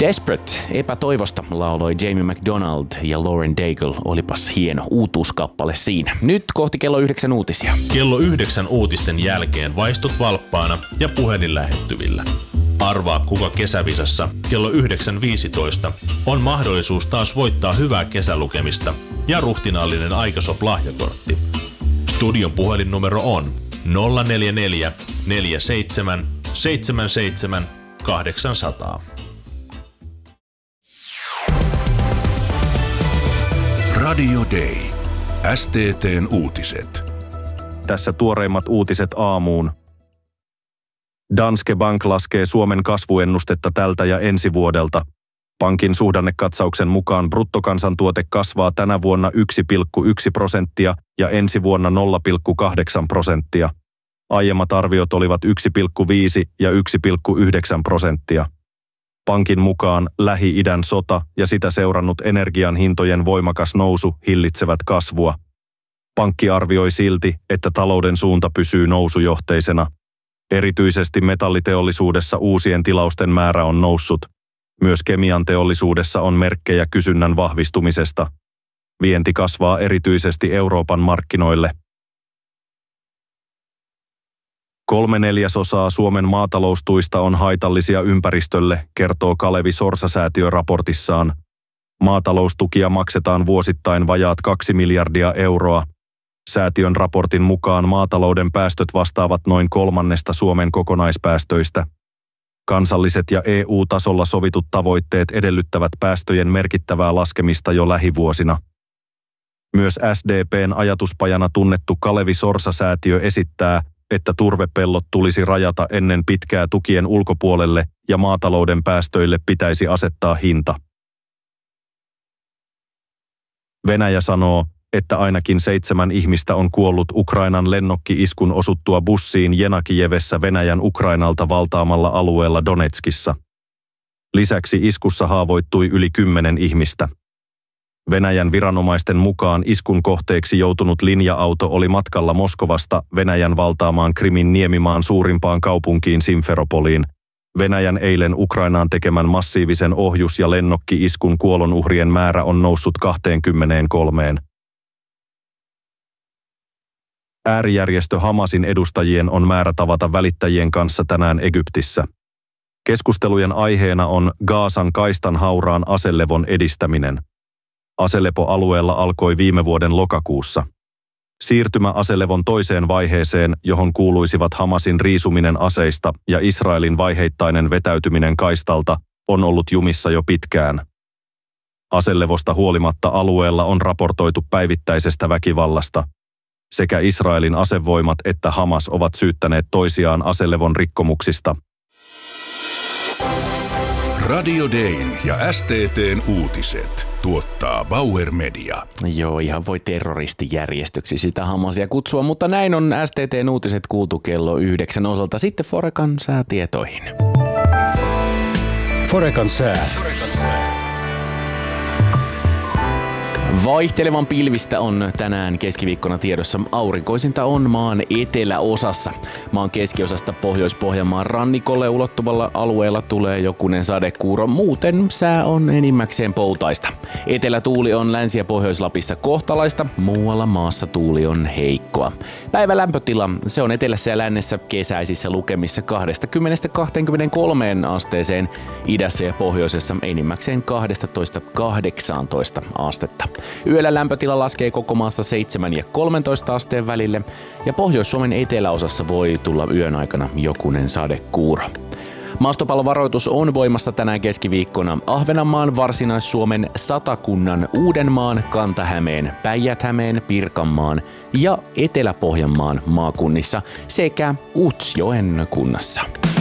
Desperate, epätoivosta, lauloi Jamie McDonald ja Lauren Daigle. Olipas hieno uutuuskappale siinä. Nyt kohti kello 9 uutisia. Kello 9 uutisten jälkeen vaistut valppaana ja puhelin lähettyvillä. Arvaa kuka kesävisassa kello 9.15 on mahdollisuus taas voittaa hyvää kesälukemista ja ruhtinaallinen Aikasop-lahjakortti. Studion puhelinnumero on 044 47 77 800. Radio Day. STT:n uutiset. Tässä tuoreimmat uutiset aamuun. Danske Bank laskee Suomen kasvuennustetta tältä ja ensi vuodelta. Pankin suhdannekatsauksen mukaan bruttokansantuote kasvaa tänä vuonna 1,1% ja ensi vuonna 0,8%. Aiemmat arviot olivat 1,5 ja 1,9%. Pankin mukaan Lähi-idän sota ja sitä seurannut energian hintojen voimakas nousu hillitsevät kasvua. Pankki arvioi silti, että talouden suunta pysyy nousujohteisena. Erityisesti metalliteollisuudessa uusien tilausten määrä on noussut. Myös kemian teollisuudessa on merkkejä kysynnän vahvistumisesta. Vienti kasvaa erityisesti Euroopan markkinoille. 3/4 Suomen maataloustuista on haitallisia ympäristölle, kertoo Kalevi Sorsa-säätiö raportissaan. Maataloustukia maksetaan vuosittain vajaat 2 miljardia euroa. Säätiön raportin mukaan maatalouden päästöt vastaavat noin 1/3 Suomen kokonaispäästöistä. Kansalliset ja EU-tasolla sovitut tavoitteet edellyttävät päästöjen merkittävää laskemista jo lähivuosina. Myös SDP:n ajatuspajana tunnettu Kalevi Sorsa-säätiö esittää, että turvepellot tulisi rajata ennen pitkää tukien ulkopuolelle ja maatalouden päästöille pitäisi asettaa hinta. Venäjä sanoo, että ainakin 7 ihmistä on kuollut Ukrainan lennokki-iskun osuttua bussiin Jenakijevessä Venäjän Ukrainalta valtaamalla alueella Donetskissa. Lisäksi iskussa haavoittui yli 10 ihmistä. Venäjän viranomaisten mukaan iskun kohteeksi joutunut linja-auto oli matkalla Moskovasta Venäjän valtaamaan Krimin niemimaan suurimpaan kaupunkiin Simferopoliin. Venäjän eilen Ukrainaan tekemän massiivisen ohjus- ja lennokki-iskun kuolonuhrien määrä on noussut 23. Äärijärjestö Hamasin edustajien on määrä tavata välittäjien kanssa tänään Egyptissä. Keskustelujen aiheena on Gazan kaistan hauraan aselevon edistäminen. Aselepo-alueella alkoi viime vuoden lokakuussa. Siirtymä aselevon toiseen vaiheeseen, johon kuuluisivat Hamasin riisuminen aseista ja Israelin vaiheittainen vetäytyminen kaistalta, on ollut jumissa jo pitkään. Aselevosta huolimatta alueella on raportoitu päivittäisestä väkivallasta. Sekä Israelin asevoimat että Hamas ovat syyttäneet toisiaan aselevon rikkomuksista. Radio Dayn ja STT:n uutiset tuottaa Bauer Media. Joo, ihan voi terroristijärjestöksi sitä Hamasia kutsua, mutta näin on STT:n uutiset kuultu kello 9 osalta. Sitten Forecan säätietoihin. Forecan sää. Vaihtelevan pilvistä on tänään keskiviikkona tiedossa. Aurinkoisinta on maan eteläosassa. Maan keskiosasta Pohjois-Pohjanmaan rannikolle ulottuvalla alueella tulee jokunen sadekuuro. Muuten sää on enimmäkseen poutaista. Etelätuuli on Länsi- ja Pohjois-Lapissa kohtalaista. Muualla maassa tuuli on heikkoa. Päivän lämpötila, se on etelässä ja lännessä kesäisissä lukemissa 20-23 asteeseen. Idässä ja pohjoisessa enimmäkseen 12-18 astetta. Yöllä lämpötila laskee koko maassa 7 ja 13 asteen välille ja Pohjois-Suomen eteläosassa voi tulla yön aikana jokunen sadekuuro. Maastopallovaroitus on voimassa tänään keskiviikkona Ahvenanmaan, Varsinais-Suomen, Satakunnan, Uudenmaan, Kanta-Hämeen, Päijät-Hämeen, Pirkanmaan ja Etelä-Pohjanmaan maakunnissa sekä Utsjoen kunnassa.